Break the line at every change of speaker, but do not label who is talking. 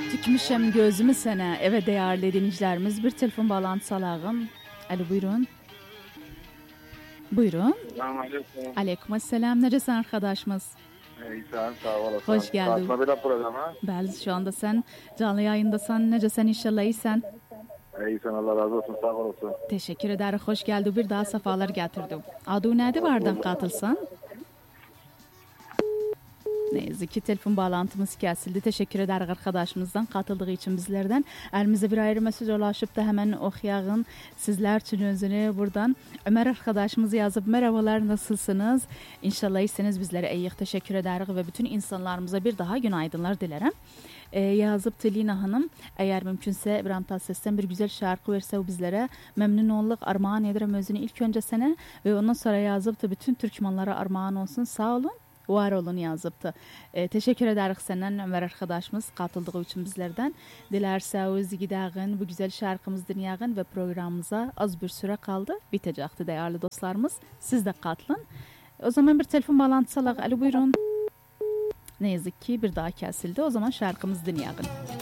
Dikmişem gözümü sana. Evet değerli dinleyicilerimiz, bir telefon bağlantısı alalım. Alo, buyurun. Buyurun.
Selamünaleyküm.
Aleykümselam. Necesin arkadaşımız?
İyisin, sağ olasın.
Hoş geldin.
Katma bir programa.
Bəli, şu anda sen canlı yayındasan. Necesen, inşallah iyisin.
İyisin, Allah razı olsun, sağ olasın.
Teşekkür ederim. Hoş geldin. Bir daha sefalar getirdim. Adı nedir vardan katılsan? Ne yazık ki telefon bağlantımız kesildi. Teşekkür ederim arkadaşımızdan katıldığı için bizlerden. Elimize bir ayrı mesaj ulaşıp da hemen okuyalım. Sizler için özünü buradan. Ömer arkadaşımız yazıp merhabalar, nasılsınız? İnşallah iyisiniz, bizlere iyi. Teşekkür ederim ve bütün insanlarımıza bir daha günaydınlar dilerim. Yazıp Lina Hanım, eğer mümkünse İbrahim Tatlıses'ten bir güzel şarkı verse o bizlere memnun olduk, armağan ederim özünü ilk önce sana ve ondan sonra yazıp da bütün Türkmenlere armağan olsun. Sağ olun. Var olun yazıptı. Teşekkür ederiz senden Ömer arkadaşımız katıldığı için bizlerden. Dilerseniz gidelim, bu güzel şarkımız dinleyelim ve programımıza az bir süre kaldı. Bitecekti değerli dostlarımız. Siz de katılın. O zaman bir telefon bağlantısı alalım. Alo, buyurun. Ne yazık ki bir daha kesildi. O zaman şarkımızı dinleyelim.